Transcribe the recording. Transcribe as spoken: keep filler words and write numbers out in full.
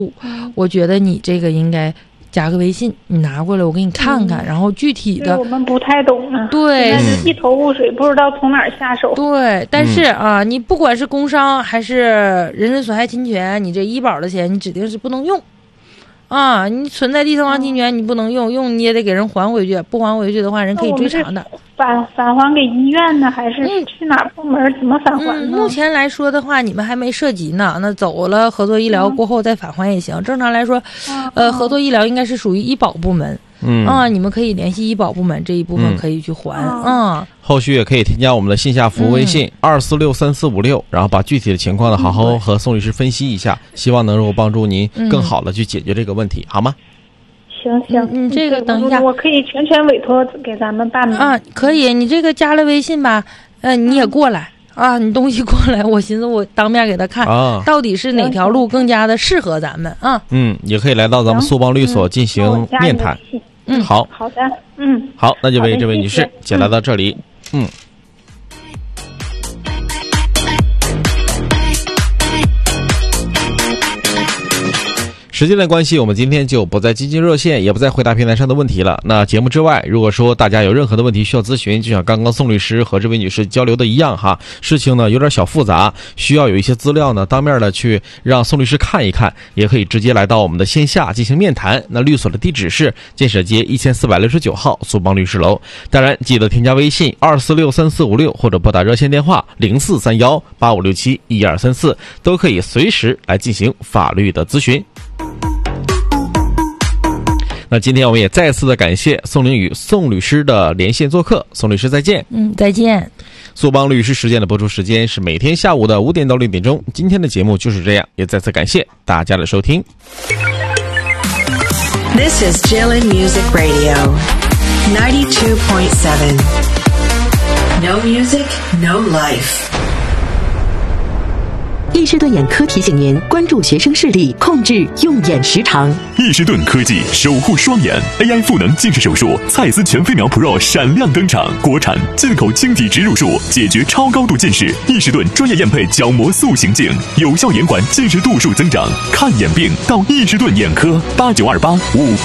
我觉得你这个应该加个微信，你拿过来我给你看看，嗯、然后具体的我们不太懂啊， 对， 是一头雾水，不知道从哪儿下手。 对，但是啊，你不管是工伤还是人身损害侵权，你这医保的钱你指定是不能用。啊，你存在地伤亡侵权你不能用，用你也得给人还回去，不还回去的话人可以追偿的。 返返还给医院呢，还是去哪部门怎么返还呢？ 嗯，目前来说的话，你们还没涉及呢。那走了合作医疗过后再返还也行。嗯、正常来说，嗯、呃，合作医疗应该是属于医保部门。 嗯啊，你们可以联系医保部门，这一部分可以去还。嗯，嗯后续也可以添加我们的线下服务微信二四六三四五六，然后把具体的情况呢好好和宋律师分析一下，希望能够帮助您更好的去解决这个问题，嗯、好吗？ 行行， 你、嗯、这个等一下， 我可以全权委托给咱们办吗？ 啊，可以，你这个加了微信吧，呃，你也过来。嗯啊，你东西过来，我寻思我当面给他看，啊、到底是哪条路更加的适合咱们啊？ 嗯，也可以来到咱们苏邦律所进行面谈。 嗯， 好， 好的，嗯， 好，那就为这位女士解答到这里，嗯。嗯时间的关系，我们今天就不再接近热线，也不再回答平台上的问题了。那节目之外，如果说大家有任何的问题需要咨询，就像刚刚宋律师和这位女士交流的一样哈，事情呢有点小复杂，需要有一些资料呢当面的去让宋律师看一看，也可以直接来到我们的线下进行面谈。那律所的地址是建设街一千四百六十九号苏邦律师楼。当然记得添加微信二四六三四五六或者拨打热线电话零四三幺八五六七一二三四，都可以随时来进行法律的咨询。那今天我们也再次的感谢宋凌宇宋律师的连线做客，宋律师再见。 嗯，再见。 苏邦律师时间的播出时间是每天下午的五点到六点钟，今天的节目就是这样，也再次感谢大家的收听。 This is Jilin Music Radio ninety-two point seven. No music, no life. 易士顿眼科提醒您关注学生视力，控制用眼时长。 易士顿科技守护双眼 A I 赋能近视手术，蔡司全飞秒 Pro 闪亮登场，国产进口晶体植入术，解决超高度近视。易士顿专业验配角膜塑形镜，有效延缓近视度数增长。看眼病到易士顿眼科八九二八五。